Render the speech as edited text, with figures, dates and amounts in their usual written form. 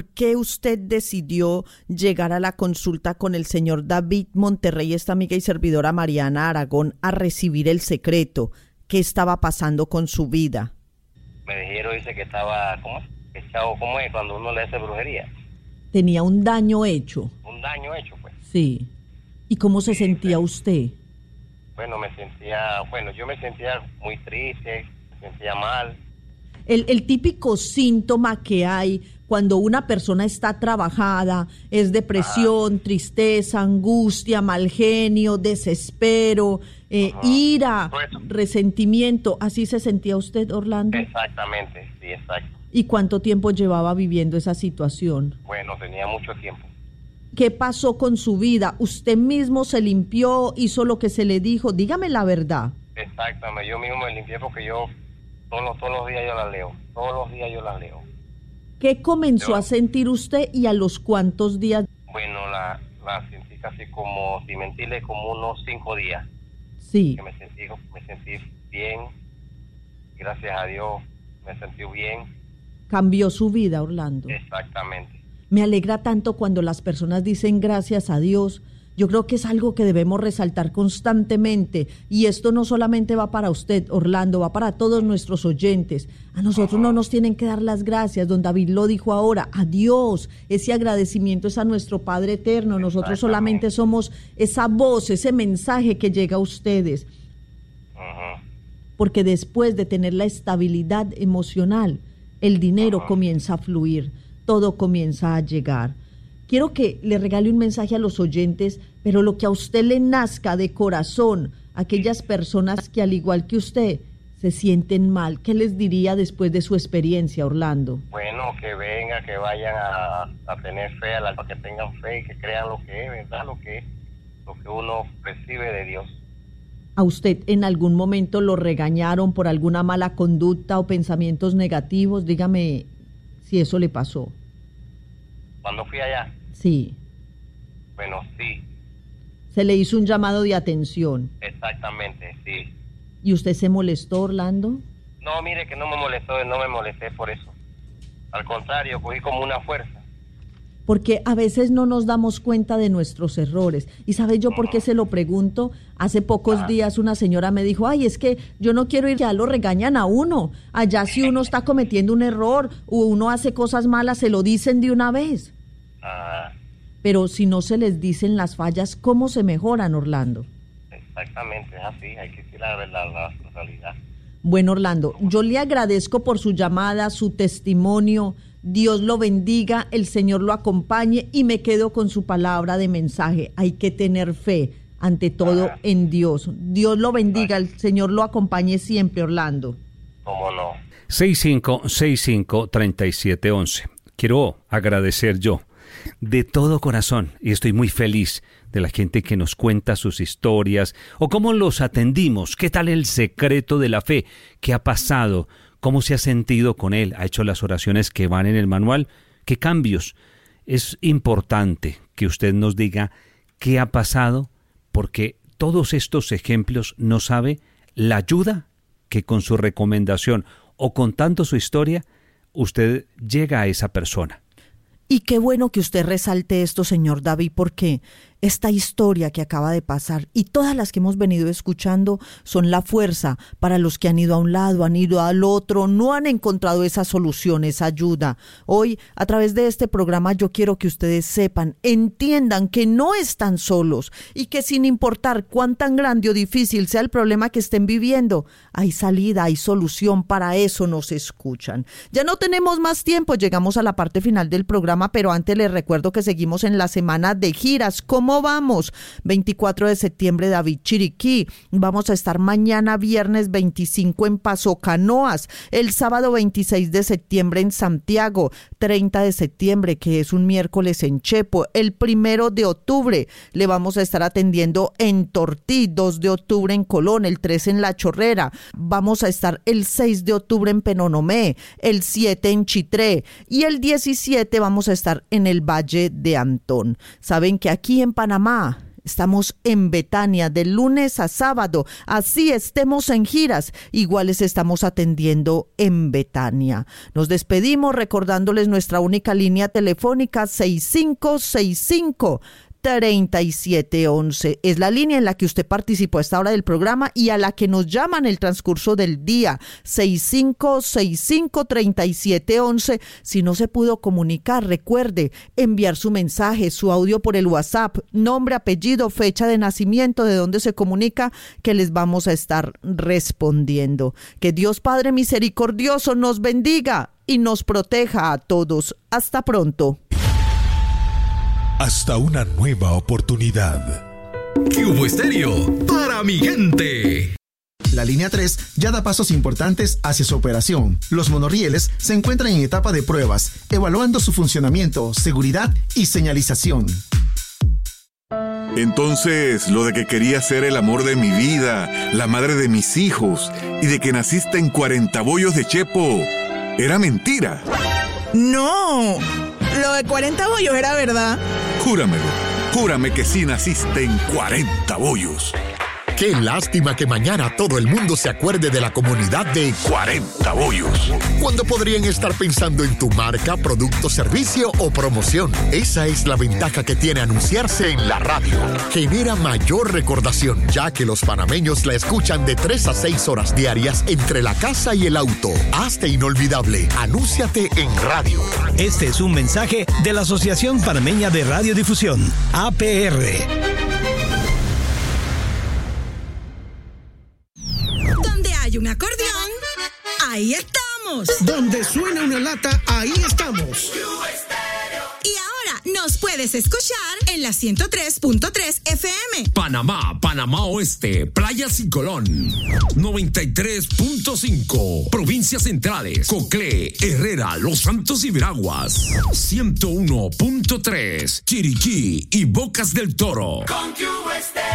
¿Qué usted decidió llegar a la consulta con el señor David Monterrey, esta amiga y servidora Mariana Aragón, a recibir el secreto? ¿Qué estaba pasando con su vida? Me dijeron, dice que estaba, ¿cómo es cuando uno le hace brujería? Tenía un daño hecho. Un daño hecho, pues. Sí. ¿Y cómo se sentía usted? Bueno, yo me sentía muy triste, me sentía mal. El típico síntoma que hay cuando una persona está trabajada es depresión, tristeza, angustia, mal genio, desespero, ira, resentimiento. ¿Así se sentía usted, Orlando? Exactamente, sí, exacto. ¿Y cuánto tiempo llevaba viviendo esa situación? Bueno, tenía mucho tiempo. ¿Qué pasó con su vida? ¿Usted mismo se limpió, hizo lo que se le dijo? Dígame la verdad. Exactamente, yo mismo me limpié porque yo todos los días yo las leo. Todos los días yo las leo. ¿Qué comenzó a sentir usted y a los cuántos días? Bueno, la sentí casi como, sin mentirle, como unos 5 días. Sí. Que me sentí bien, gracias a Dios, me sentí bien. Cambió su vida, Orlando. Exactamente. Me alegra tanto cuando las personas dicen gracias a Dios. Yo creo que es algo que debemos resaltar constantemente, y esto no solamente va para usted, Orlando, va para todos nuestros oyentes. A nosotros no nos tienen que dar las gracias, don David lo dijo ahora, a Dios. Ese agradecimiento es a nuestro Padre Eterno. Nosotros solamente somos esa voz, ese mensaje que llega a ustedes. Porque después de tener la estabilidad emocional, el dinero comienza a fluir, todo comienza a llegar. Quiero que le regale un mensaje a los oyentes, pero lo que a usted le nazca de corazón, aquellas personas que al igual que usted se sienten mal, ¿qué les diría después de su experiencia, Orlando? Bueno, que vengan, que vayan a tener fe, para que tengan fe y que crean lo que es, ¿verdad? Lo que uno recibe de Dios. ¿A usted en algún momento lo regañaron por alguna mala conducta o pensamientos negativos? Dígame si eso le pasó. ¿Cuándo fui allá? Sí. Bueno, sí. Se le hizo un llamado de atención. Exactamente, sí. ¿Y usted se molestó, Orlando? No, mire que no me molesté por eso. Al contrario, cogí como una fuerza. Porque a veces no nos damos cuenta de nuestros errores. ¿Y sabe yo por qué se lo pregunto? Hace pocos días una señora me dijo, ay, es que yo no quiero ir, ya lo regañan a uno. Allá si uno está cometiendo un error o uno hace cosas malas, se lo dicen de una vez. Pero si no se les dicen las fallas, ¿cómo se mejoran, Orlando? Exactamente, es así, hay que decir la verdad, la realidad. Bueno, Orlando, yo le agradezco por su llamada, su testimonio. Dios lo bendiga, el Señor lo acompañe y me quedo con su palabra de mensaje. Hay que tener fe, ante todo, en Dios. Dios lo bendiga, el Señor lo acompañe siempre, Orlando. ¿Cómo no? 6565-3711. Quiero agradecer yo de todo corazón, y estoy muy feliz de la gente que nos cuenta sus historias o cómo los atendimos, qué tal el secreto de la fe, qué ha pasado, cómo se ha sentido con él, ha hecho las oraciones que van en el manual, qué cambios. Es importante que usted nos diga qué ha pasado, porque todos estos ejemplos nos sabe la ayuda que con su recomendación o contando su historia, usted llega a esa persona. Y qué bueno que usted resalte esto, señor David, porque esta historia que acaba de pasar y todas las que hemos venido escuchando son la fuerza para los que han ido a un lado, han ido al otro, no han encontrado esa solución, esa ayuda. Hoy, a través de este programa, yo quiero que ustedes sepan, entiendan que no están solos y que sin importar cuán tan grande o difícil sea el problema que estén viviendo, hay salida, hay solución, para eso nos escuchan. Ya no tenemos más tiempo, llegamos a la parte final del programa, pero antes les recuerdo que seguimos en la semana de giras. ¿Cómo vamos? 24 de septiembre, David Chiriquí. Vamos a estar mañana viernes 25 en Paso Canoas. El sábado 26 de septiembre en Santiago. 30 de septiembre, que es un miércoles, en Chepo. El 1 de octubre le vamos a estar atendiendo en Tortí. 2 de octubre en Colón. El 3 en La Chorrera. Vamos a estar el 6 de octubre en Penonomé. El 7 en Chitré. Y el 17 vamos a estar en el Valle de Antón. Saben que aquí en Panamá, Estamos en Betania de lunes a sábado, así estemos en giras, iguales estamos atendiendo en Betania. Nos despedimos recordándoles nuestra única línea telefónica 6565-3711. Es la línea en la que usted participó a esta hora del programa y a la que nos llaman el transcurso del día. 6565-3711. Si no se pudo comunicar, recuerde enviar su mensaje, su audio por el WhatsApp, nombre, apellido, fecha de nacimiento, de dónde se comunica, que les vamos a estar respondiendo. Que Dios Padre misericordioso nos bendiga y nos proteja a todos. Hasta pronto. Hasta una nueva oportunidad. Cubo Estéreo, para mi gente. La línea 3 ya da pasos importantes hacia su operación. Los monorrieles se encuentran en etapa de pruebas, evaluando su funcionamiento, seguridad y señalización. Entonces, lo de que querías ser el amor de mi vida, la madre de mis hijos, y de que naciste en 40 bollos de Chepo, era mentira. No, lo de 40 bollos era verdad. Júramelo, júrame que sí naciste en 40 bollos. Qué lástima que mañana todo el mundo se acuerde de la comunidad de 40 bollos, cuando podrían estar pensando en tu marca, producto, servicio o promoción. Esa es la ventaja que tiene anunciarse en la radio. Genera mayor recordación, ya que los panameños la escuchan de 3 a 6 horas diarias entre la casa y el auto. Hazte inolvidable. Anúnciate en radio. Este es un mensaje de la Asociación Panameña de Radiodifusión, APR. Hay un acordeón, ahí estamos. Donde suena una lata, ahí estamos. Y ahora nos puedes escuchar en la 103.3 FM. Panamá, Panamá Oeste, Playas y Colón. 93.5. Provincias Centrales, Coclé, Herrera, Los Santos y Veraguas. 101.3. Chiriquí y Bocas del Toro. Con Cubo Estéreo.